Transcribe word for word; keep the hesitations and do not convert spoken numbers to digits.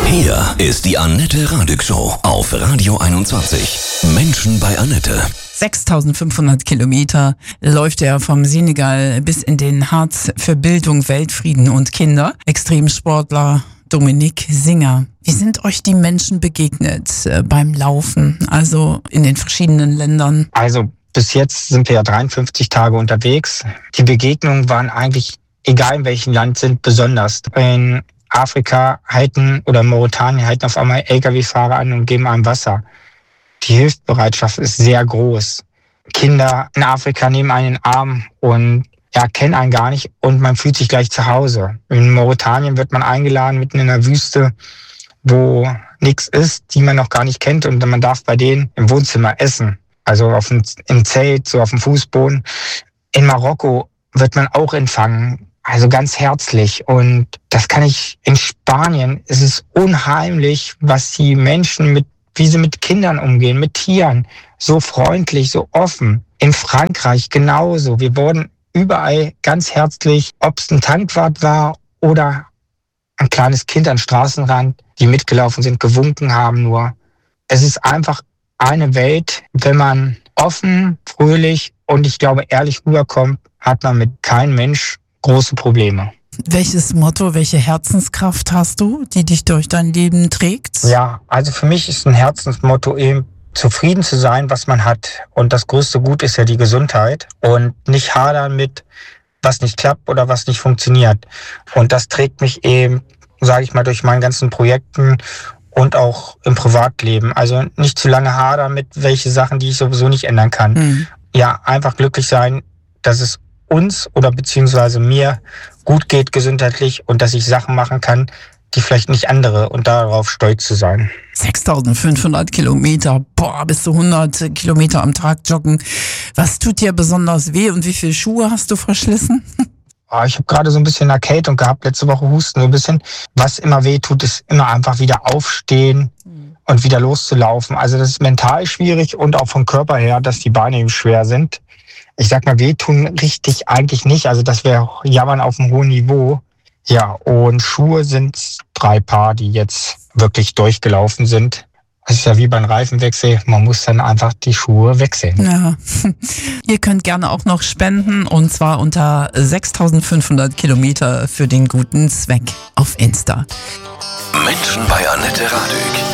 Hier ist die Annette Radig Show auf Radio einundzwanzig. Menschen bei Annette. sechstausendfünfhundert Kilometer läuft er vom Senegal bis in den Harz für Bildung, Weltfrieden und Kinder. Extremsportler Dominik Singer. Wie sind euch die Menschen begegnet äh, beim Laufen, also in den verschiedenen Ländern? Also bis jetzt sind wir ja dreiundfünfzig Tage unterwegs. Die Begegnungen waren eigentlich, egal in welchem Land, sind besonders. In Afrika halten oder Mauretanien halten auf einmal L K W-Fahrer an und geben einem Wasser. Die Hilfsbereitschaft ist sehr groß. Kinder in Afrika nehmen einen in den Arm und ja, kennen einen gar nicht und man fühlt sich gleich zu Hause. In Mauretanien wird man eingeladen, mitten in der Wüste, wo nichts ist, die man noch gar nicht kennt, und man darf bei denen im Wohnzimmer essen. Also auf dem, im Zelt, so auf dem Fußboden. In Marokko wird man auch empfangen. Also ganz herzlich. Und das kann ich in Spanien, es ist unheimlich, was die Menschen mit, wie sie mit Kindern umgehen, mit Tieren. So freundlich, so offen. In Frankreich genauso. Wir wurden überall ganz herzlich, ob es ein Tankwart war oder ein kleines Kind am Straßenrand, die mitgelaufen sind, gewunken haben nur. Es ist einfach eine Welt, wenn man offen, fröhlich und ich glaube ehrlich rüberkommt, hat man mit keinem Mensch große Probleme. Welches Motto, welche Herzenskraft hast du, die dich durch dein Leben trägt? Ja, also für mich ist ein Herzensmotto eben, zufrieden zu sein, was man hat. Und das größte Gut ist ja die Gesundheit. Und nicht hadern mit, was nicht klappt oder was nicht funktioniert. Und das trägt mich eben, sage ich mal, durch meine ganzen Projekten und auch im Privatleben. Also nicht zu lange hadern mit welche Sachen, die ich sowieso nicht ändern kann. Mhm. Ja, einfach glücklich sein, dass es uns oder beziehungsweise mir gut geht gesundheitlich und dass ich Sachen machen kann, die vielleicht nicht andere, und darauf stolz zu sein. sechstausendfünfhundert Kilometer, boah, bis zu hundert Kilometer am Tag joggen. Was tut dir besonders weh und wie viele Schuhe hast du verschlissen? Oh, ich habe gerade so ein bisschen Erkältung gehabt, letzte Woche Husten so ein bisschen. Was immer weh tut, ist immer einfach wieder aufstehen mhm. und wieder loszulaufen. Also das ist mental schwierig und auch vom Körper her, dass die Beine eben schwer sind. Ich sag mal, wehtun richtig eigentlich nicht. Also das wäre Jammern auf einem hohen Niveau. Ja, und Schuhe sind drei Paar, die jetzt wirklich durchgelaufen sind. Das ist ja wie beim Reifenwechsel, man muss dann einfach die Schuhe wechseln. Ja. Ihr könnt gerne auch noch spenden, und zwar unter sechstausendfünfhundert Kilometer für den guten Zweck auf Insta. Menschen bei Annette Radig.